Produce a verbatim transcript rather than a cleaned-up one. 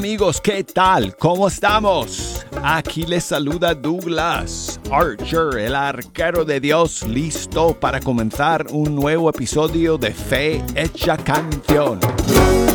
Amigos, ¿qué tal? ¿Cómo estamos? Aquí les saluda Douglas Archer, el arquero de Dios, listo para comenzar un nuevo episodio de Fe Hecha Canción.